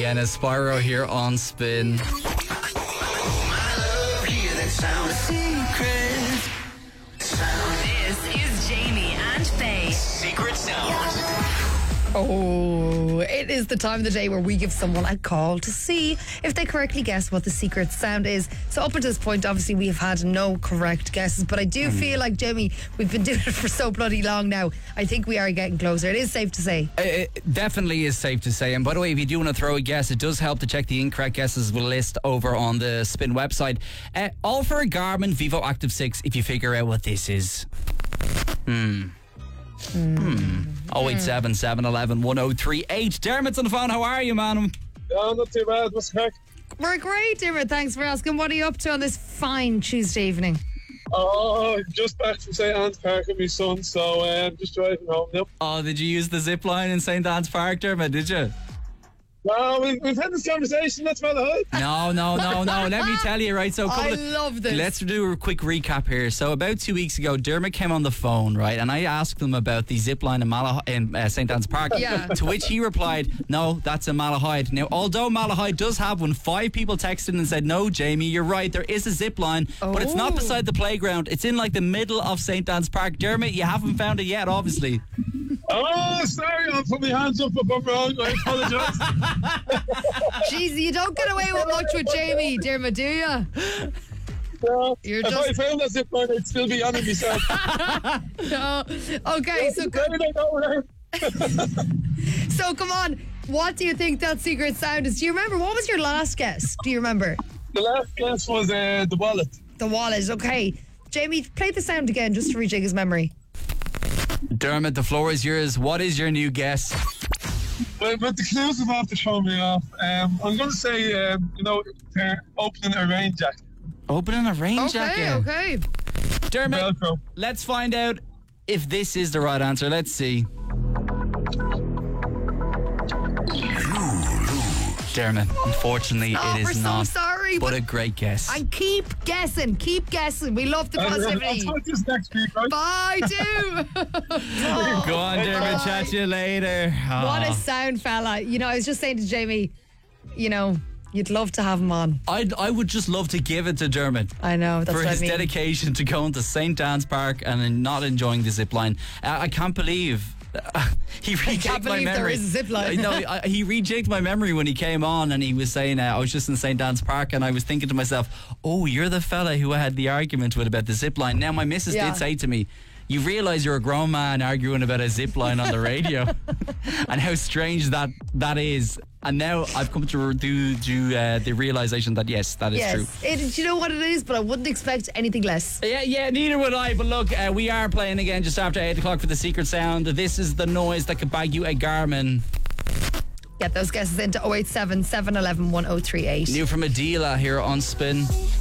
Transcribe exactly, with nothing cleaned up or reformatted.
Sienna Spyro here on Spin. This is Jamie and Faye. Secret Sound. Oh, it is the time of the day where we give someone a call to see if they correctly guess what the secret sound is. So up until this point, obviously, we have had no correct guesses, but I do feel like, Jamie, we've been doing it for so bloody long now. I think we are getting closer. It is safe to say. It definitely is safe to say. And by the way, if you do want to throw a guess, it does help to check the incorrect guesses list over on the Spin website. Uh, all for a Garmin Vivo Active six if you figure out what this is. Hmm. Hmm. oh eight seven, seven one one, one oh three eight. Dermot's on the phone. How are you, man? Yeah, not too bad. What's the crack? We're great, Dermot. Thanks for asking. What are you up to on this fine Tuesday evening? Oh, just back from Saint Anne's Park with my son, so um, just driving home now. Oh, did you use the zip line in Saint Anne's Park, Dermot? Did you? No, we've, we've had this conversation. That's Malahide. No, no, no, no. Let me tell you, right? So, a couple I of- love this. Let's do a quick recap here. So, about two weeks ago, Dermot came on the phone, right? And I asked him about the zip line in, Malah- in uh, Saint Anne's Park. Yeah. To which he replied, no, that's in Malahide. Now, although Malahide does have one, five people texted and said, no, Jamie, you're right. There is a zip line, but it's not Oh. beside the playground. It's in like the middle of Saint Anne's Park. Dermot, you haven't found it yet, obviously. Oh, sorry, I'll put my hands up if I'm wrong. I apologise. Jeez, you don't get away with much with Jamie, Dermot, do you? Yeah. You're if I just- found that zip line, I'd still be on it myself. No. Okay, so Where did I go now? so come on. What do you think that secret sound is? Do you remember? What was your last guess? Do you remember? The last guess was uh, the wallet. The wallet. Okay. Jamie, play the sound again just to rejig his memory. Dermot, the floor is yours. What is your new guess? Well, but the clues have to throw me off. Um, I'm going to say, um, you know, uh, opening a rain jacket. Opening a rain Okay, jacket. okay. Dermot, Velcro. let's find out if this is the right answer. Let's see. Dermot, unfortunately, Oh, it we're is so not. sorry, But but- a great guess. And keep guessing. Keep guessing. We love the I'll, I'll positivity. talk to you next week, right? Bye, do. Go on, Dermot. Chat to you later. What Oh. a sound, fella. You know, I was just saying to Jamie, you know, you'd love to have him on. I'd, I would just love to give it to Dermot I know. That's for what his I mean. dedication to going to Saint Anne's Park and not enjoying the zip line. Uh, I can't believe. Uh, he rejigged can't my believe there memory. is a zip line. no, I, he rejigged my memory when he came on and he was saying uh, I was just in Saint Anne's Park and I was thinking to myself, oh, you're the fella who I had the argument with about the zip line. Now my missus Yeah. did say to me, you realise you're a grown man arguing about a zip line on the radio and how strange that that is. And now I've come to do, do uh, the realisation that yes, that is true. Yes. It, do you know what it is? But I wouldn't expect anything less. Yeah, yeah, neither would I. But look, uh, we are playing again just after eight o'clock for the secret sound. This is the noise that could bag you a Garmin. Get those guesses into oh eight seven, seven one one, one oh three eight. New from Adela here on Spin.